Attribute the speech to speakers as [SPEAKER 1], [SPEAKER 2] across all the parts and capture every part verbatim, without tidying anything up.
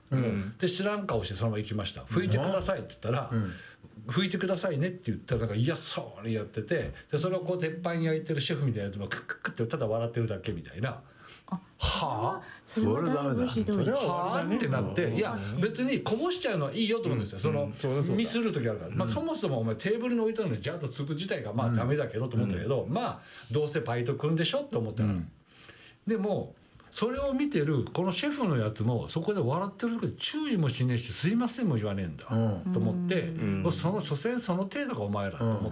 [SPEAKER 1] うん、で知らん顔してそのまま行きました。拭いてくださいって言ったら、うん、拭いてくださいねって言ったらなんか嫌そうにやってて、でそれをこう鉄板に焼いてるシェフみたいなやつもクックックってただ笑ってるだけみたいな。
[SPEAKER 2] あ、
[SPEAKER 1] はあ、
[SPEAKER 2] それはだいぶひどい。
[SPEAKER 1] はあってなって、いや別にこぼしちゃうのはいいよと思うんですよ、そのミスる時あるから、まあ、そもそもお前テーブルに置いたのにジャーッとつく自体がまあダメだけどと思ったけど、まあどうせバイト組んでしょって思ったら、でもそれを見てるこのシェフのやつもそこで笑ってる時に注意もしねえしすいませんも言わねえんだ、うん、と思って、うん、その所詮その程度がお前らと思って、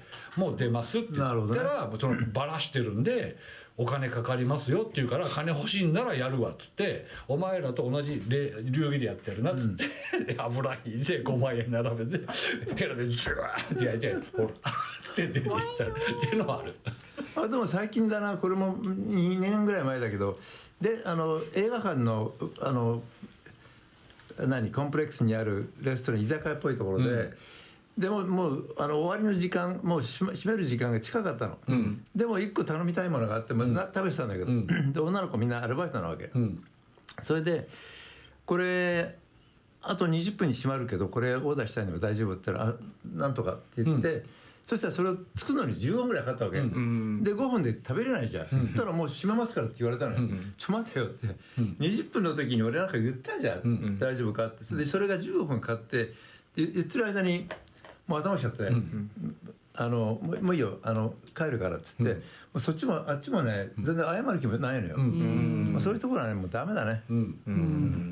[SPEAKER 1] うん、もう出ますって言ったら、ね、そのバラしてるんでお金かかりますよって言うから金欲しいんならやるわっつって、お前らと同じ流儀でやってるなっつって、うん、油引いてごまんえん並べてヘラでジュワーって焼いてほらって出てきたっていうのはある。
[SPEAKER 3] あでも最近だな、これもにねんぐらい前だけど、であの映画館のあの何コンプレックスにあるレストラン居酒屋っぽいところで、うん、でももうあの終わりの時間もう閉める時間が近かったの、うん、でもいっこ頼みたいものがあって、まあうん、食べてたんだけど、うん、で女の子みんなアルバイトなわけ、うん、それでこれあとにじゅっぷんに閉まるけどこれオーダーしたいのが大丈夫って言ったら、あなんとかって言って、うん、そしたらそれを作るのにじゅうごふんぐらいかかったわけ、うん、でごふんで食べれないじゃん、うん、そしたらもう閉めますからって言われたのよ、うん、ちょ待てよって、うん、にじゅっぷんの時に俺なんか言ったじゃん、うん、大丈夫かって。それでそれがじゅうごふんかかって言ってる間にもう頭しちゃって、うん、あのもうもういいよあの帰るからっつって、うん、もうそっちもあっちもね全然謝る気もないのよ、うん、まあ、そういうところはねもうダメだね、うん
[SPEAKER 2] うん、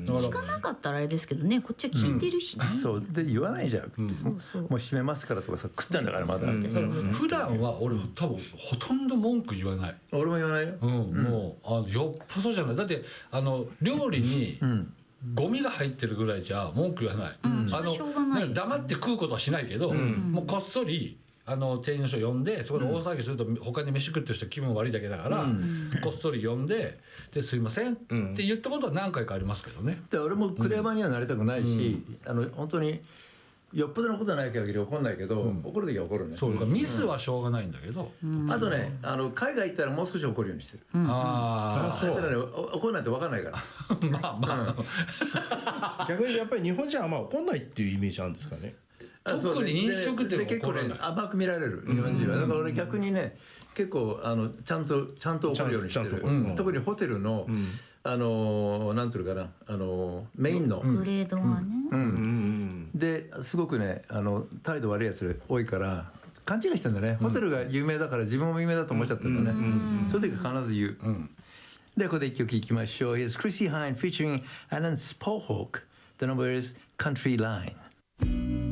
[SPEAKER 2] 聞かなかったらあれですけどね、こっちは聞いてるしね、うん、
[SPEAKER 3] そうで言わないじゃん、うん、もう、もう閉めますからとかさ食ったんだからまだ、うん、
[SPEAKER 1] 普段は俺多分ほとんど文句言わない。
[SPEAKER 3] 俺も言わないよ、
[SPEAKER 1] うんうん、もうあのよっぽどじゃない。だってあの料理に、うんゴミが入ってるぐらいじゃ文句言わない、うん、あの
[SPEAKER 2] しょうがない。
[SPEAKER 1] 黙って食うことはしないけど、うん、もうこっそりあの店員の人呼んでそこで大騒ぎすると他に飯食ってる人気分悪いだけだから、うん、こっそり呼んでですいませんって言ったことは何回かありますけどね。
[SPEAKER 3] で俺もクレーマーにはなりたくないし、うん、あの本当によっぽどのことはない限り怒んないけど、うん、怒る時は怒るね。
[SPEAKER 1] そうか、ミスはしょうがないんだけど、
[SPEAKER 3] うん、あとねあの海外行ったらもう少し怒るようにしてる、うん、
[SPEAKER 1] ああ
[SPEAKER 3] そうだね、怒んないと分かんないから
[SPEAKER 1] まあまあ、
[SPEAKER 4] うん、逆にやっぱり日本人はあんま怒んないっていうイメージあるんですかね。
[SPEAKER 1] 特に飲食店は
[SPEAKER 3] 結構ね甘く見られる日本人は。だから俺逆にね結構あのちゃんとちゃんと怒るようにしてる、うん、特にホテルの、うん、あのなんていうかなあのメインの
[SPEAKER 2] グレードはね、うんうん
[SPEAKER 3] うん、ですごくねあの態度悪いやつ多いから勘違いしてんだね、うん、ホテルが有名だから自分も有名だと思っちゃってるんだね、うんうん、そういう時必ず言う、うん、でここで一曲いきましょう。 Here's Chrissy Hine featuring Alan Spolhawk. The number is Country Line.